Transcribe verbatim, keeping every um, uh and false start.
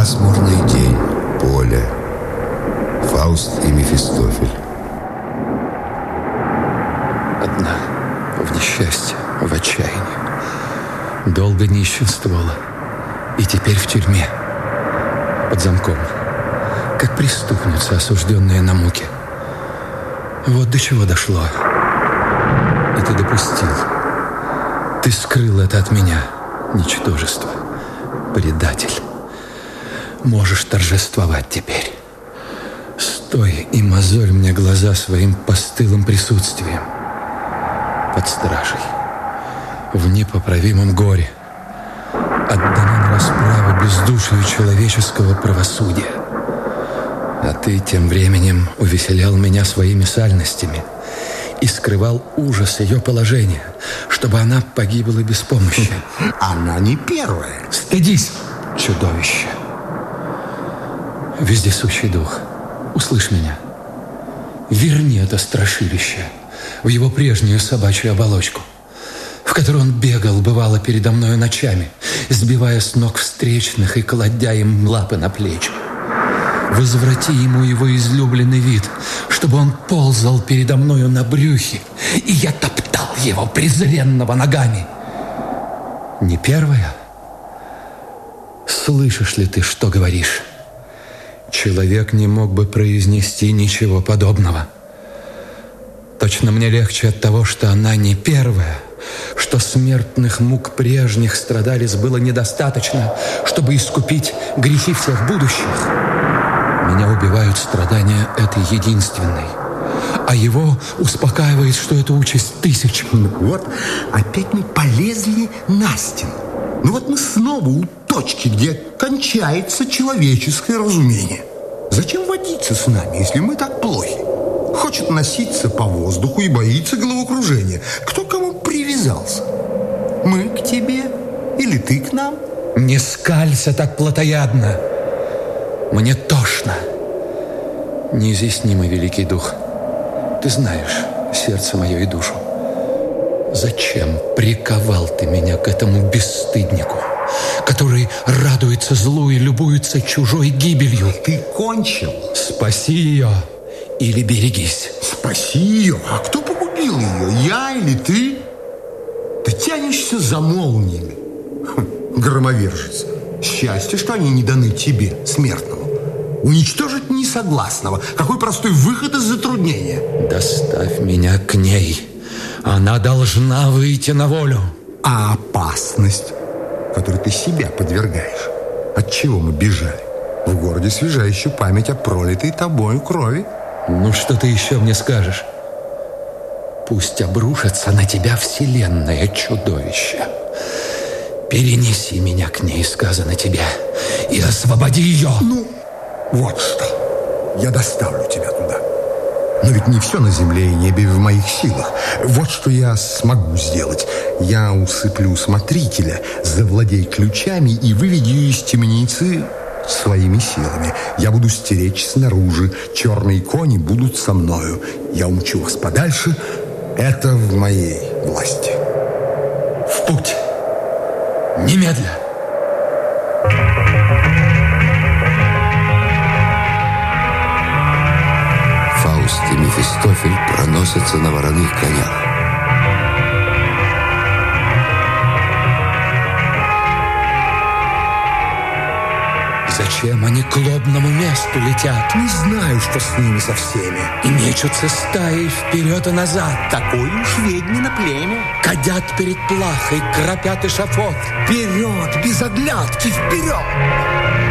Пасмурный день, поле. Фауст и Мефистофель. Одна, в несчастье, в отчаянии. Долго нищенствовала. И теперь в тюрьме. Под замком. Как преступница, осужденная на муки. Вот до чего дошло. И ты допустил. Ты скрыл это от меня, ничтожество. Предатель. Можешь торжествовать теперь. Стой и мозоль мне глаза своим постылым присутствием. Под стражей. В непоправимом горе. Отдана на расправу бездушию человеческого правосудия. А ты тем временем увеселял меня своими сальностями и скрывал ужас ее положения, чтобы она погибла без помощи. Она не первая. Стыдись, чудовище. Вездесущий дух, услышь меня. Верни это страшилище в его прежнюю собачью оболочку, в которой он бегал, бывало, передо мною ночами, сбивая с ног встречных и кладя им лапы на плечи. Возврати ему его излюбленный вид, чтобы он ползал передо мною на брюхе, и я топтал его презренного ногами. Не первая? Слышишь ли ты, что говоришь? Человек не мог бы произнести ничего подобного. Точно мне легче от того, что она не первая, что смертных мук прежних страдалец было недостаточно, чтобы искупить грехи всех будущих. Меня убивают страдания этой единственной, а его успокаивает, что это участь тысяч. Ну вот, опять мы полезли на стену. Ну вот мы снова у точки, где кончается человеческое разумение. Зачем водиться с нами, если мы так плохи? Хочет носиться по воздуху и боится головокружения. Кто к кому привязался? Мы к тебе или ты к нам? Не скалься так плотоядно. Мне тошно. Неизъяснимый великий дух. Ты знаешь сердце мое и душу. Зачем приковал ты меня к этому бесстыднику, который радуется злу и любуется чужой гибелью? Ты кончил. Спаси ее или берегись. Спаси ее? А кто погубил ее? Я или ты? Ты тянешься за молниями. Хм, громовержец. Счастье, что они не даны тебе, смертному. Уничтожить несогласного. Какой простой выход из затруднения. Доставь меня к ней. Она должна выйти на волю. А опасность, которой ты себя подвергаешь? От чего мы бежали? В городе свежающую память о пролитой тобою крови. Ну, что ты еще мне скажешь? Пусть обрушится на тебя вселенное чудовище. Перенеси меня к ней, сказано тебе, и освободи ее. Ну, вот что. Я доставлю тебя туда. Но ведь не все на земле и небе в моих силах. Вот что я смогу сделать. Я усыплю смотрителя, завладей ключами и выведи ее из темницы своими силами. Я буду стеречь снаружи. Черные кони будут со мною. Я умчу вас подальше. Это в моей власти. В путь. Немедля. Фауст и Мефистофель проносятся на вороных конях. Зачем они к лобному месту летят? Не знаю, что с ними со всеми. И мечутся стаей вперед и назад. Такое уж ведьмино племя. Кадят перед плахой, кропят эшафот. Вперед, без оглядки, вперед!